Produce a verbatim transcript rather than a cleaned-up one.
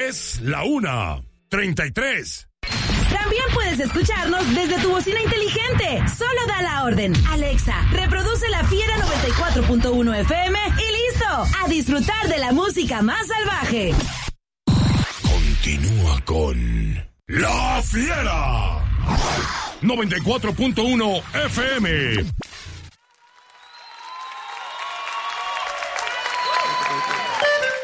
Es la una treinta y tres. También puedes escucharnos desde tu bocina inteligente. Solo da la orden. Alexa, reproduce La Fiera noventa y cuatro punto uno F M y listo. A disfrutar de la música más salvaje. Continúa con La Fiera noventa y cuatro punto uno F M.